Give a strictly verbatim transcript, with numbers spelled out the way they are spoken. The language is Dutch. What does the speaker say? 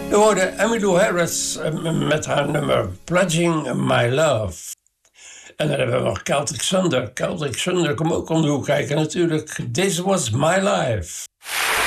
We hoorden Emmylou Harris met haar nummer Pledging My Love. En dan hebben we nog Celtic Thunder. Celtic Thunder, kom ook om de hoek kijken natuurlijk. This Was My Life.